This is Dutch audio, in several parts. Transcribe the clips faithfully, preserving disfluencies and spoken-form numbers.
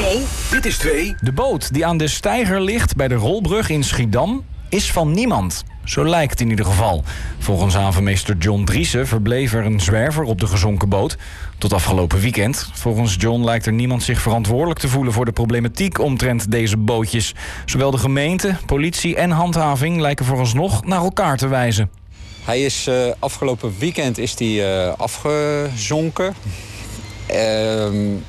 twee. Dit is twee. De boot die aan de steiger ligt bij de Rolbrug in Schiedam is van niemand. Zo lijkt het in ieder geval. Volgens havenmeester John Driessen verbleef er een zwerver op de gezonken boot tot afgelopen weekend. Volgens John lijkt er niemand zich verantwoordelijk te voelen voor de problematiek omtrent deze bootjes. Zowel de gemeente, politie en handhaving lijken vooralsnog naar elkaar te wijzen. Hij is uh, afgelopen weekend is die, uh, afgezonken. Uh,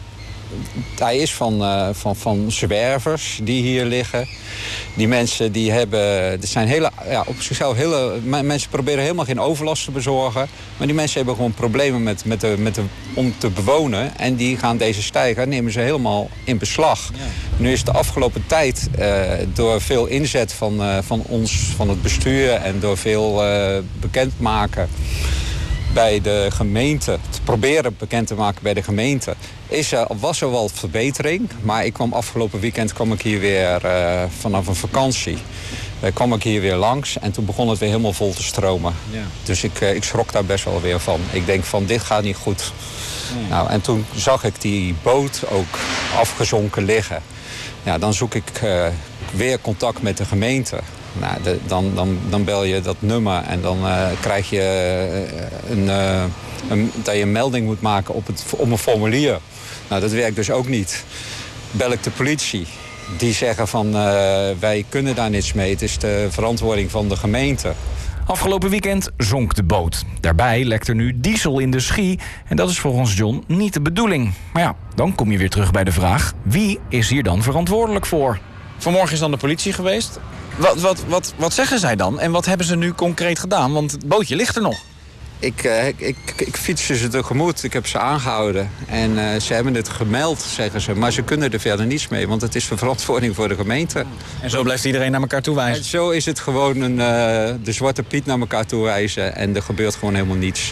hij is van, uh, van, van zwervers die hier liggen. Die mensen die hebben... Er zijn hele, ja, op zichzelf hele... Mensen proberen helemaal geen overlast te bezorgen. Maar die mensen hebben gewoon problemen met, met de, met de, om te bewonen. En die gaan deze steiger, nemen ze helemaal in beslag. Ja. Nu is de afgelopen tijd uh, door veel inzet van, uh, van ons, van het bestuur... en door veel uh, bekendmaken bij de gemeente, te proberen bekend te maken bij de gemeente, is er, was er wel verbetering. Maar ik kwam afgelopen weekend kwam ik hier weer uh, vanaf een vakantie. Uh, kwam ik hier weer langs en toen begon het weer helemaal vol te stromen. Ja. Dus ik, uh, ik schrok daar best wel weer van. Ik denk van, dit gaat niet goed. Ja. Nou, en toen zag ik die boot ook afgezonken liggen. Ja, dan zoek ik uh, weer contact met de gemeente. Nou, de, dan, dan, dan bel je dat nummer en dan uh, krijg je uh, een, uh, een, dat je een melding moet maken op, het, op een formulier. Nou, dat werkt dus ook niet. Bel ik de politie. Die zeggen van uh, wij kunnen daar niets mee. Het is de verantwoording van de gemeente. Afgelopen weekend zonk de boot. Daarbij lekt er nu diesel in de Schie. En dat is volgens John niet de bedoeling. Maar ja, dan kom je weer terug bij de vraag: wie is hier dan verantwoordelijk voor? Vanmorgen is dan de politie geweest. Wat, wat, wat, wat zeggen zij dan? En wat hebben ze nu concreet gedaan? Want het bootje ligt er nog. Ik, uh, ik, ik, ik fietste ze tegemoet. Ik heb ze aangehouden. En uh, ze hebben het gemeld, zeggen ze. Maar ze kunnen er verder niets mee. Want het is de verantwoording voor de gemeente. En zo blijft iedereen naar elkaar toe wijzen? En zo is het gewoon een, uh, de Zwarte Piet naar elkaar toe wijzen. En er gebeurt gewoon helemaal niets.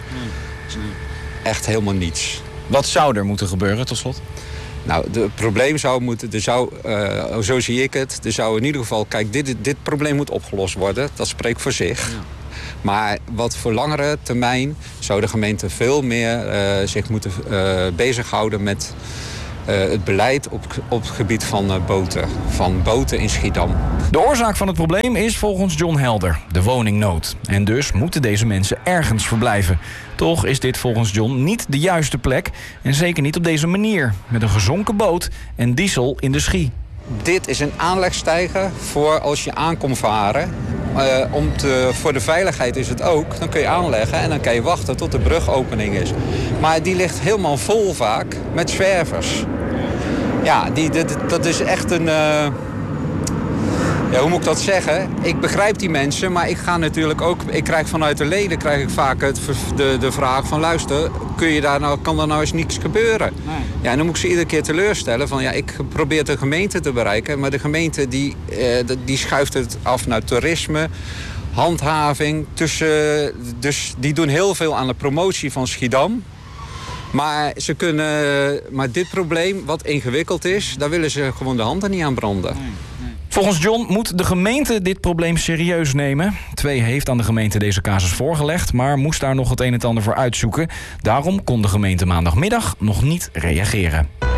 Echt helemaal niets. Wat zou er moeten gebeuren, tot slot? Nou, het probleem zou moeten, er zou, uh, zo zie ik het, er zou in ieder geval, kijk, dit, dit probleem moet opgelost worden. Dat spreekt voor zich. Ja. Maar wat voor langere termijn zou de gemeente veel meer uh, zich moeten uh, bezighouden met uh, het beleid op, op het gebied van uh, boten. Van boten in Schiedam. De oorzaak van het probleem is volgens John helder: de woningnood. En dus moeten deze mensen ergens verblijven. Toch is dit volgens John niet de juiste plek. En zeker niet op deze manier. Met een gezonken boot en diesel in de Schie. Dit is een aanlegsteiger voor als je aankomt varen. Uh, om te, voor de veiligheid is het ook. Dan kun je aanleggen en dan kan je wachten tot de brugopening is. Maar die ligt helemaal vol vaak met zwervers. Ja, die, dit, dat is echt een... Uh, Ja, hoe moet ik dat zeggen? Ik begrijp die mensen, maar ik ga natuurlijk ook... Ik krijg vanuit de leden krijg ik vaak het, de, de vraag van... luister, kun je daar nou, kan er nou eens niks gebeuren? Nee. Ja, en dan moet ik ze iedere keer teleurstellen van... ja, ik probeer de gemeente te bereiken... maar de gemeente die, eh, die schuift het af naar toerisme, handhaving. Tussen, dus die doen heel veel aan de promotie van Schiedam. Maar, ze kunnen, maar dit probleem, wat ingewikkeld is... daar willen ze gewoon de handen niet aan branden. Nee. Volgens John moet de gemeente dit probleem serieus nemen. Twee heeft aan de gemeente deze casus voorgelegd, maar moest daar nog het een en ander voor uitzoeken. Daarom kon de gemeente maandagmiddag nog niet reageren.